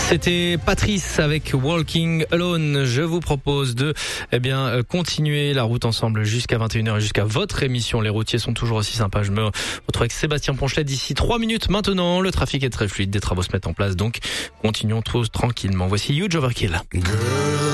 C'était Patrice avec Walking Alone. Je vous propose de continuer la route ensemble jusqu'à 21h et jusqu'à votre émission. Les routiers sont toujours aussi sympas. Je me retrouve avec Sébastien Ponchelet d'ici 3 minutes maintenant. Le trafic est très fluide, des travaux se mettent en place, donc continuons tous tranquillement. Voici Huge Overkill.